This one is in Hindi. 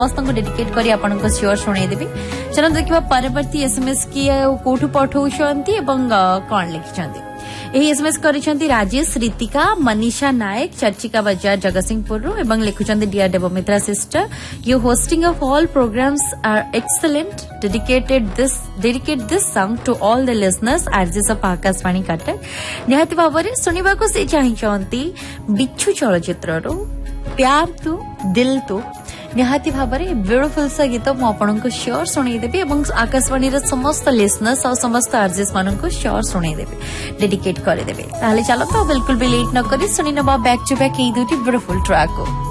समस्त को डेडिकेट करी आपनको श्योर शुणेदेवी। चलो देखिबा परवर्ती एसएमएस की कोठु पठौछंती एवं कोन लिखिछंती। यही एसएमएस करिसेंती राजेश रितिका मनीषा नायक चर्चिका बाजार जगतसिंहपुर एवं लिखुचंती dear देवमित्रा sister you hosting of all programmes are excellent dedicate this song to all the listeners RJs of Akashvani Cuttack. निहाती भावरे सुनिबा को से चाहिंती बिच्छू चलचित्र रो प्यार तो दिल तो निहाती भावरे ब्यूटीफुल सा गीत मु आपनको श्योर सुनैदेबी एवं आकाशवाणी रो समस्त लिसनर्स और समस्त आरजेस माननको श्योर सुनैदेबी डेडिकेट करेदेबी। ताले चलो तो बिल्कुल भी लेट न करी सुनी नबा back to back A दुटी beautiful track को।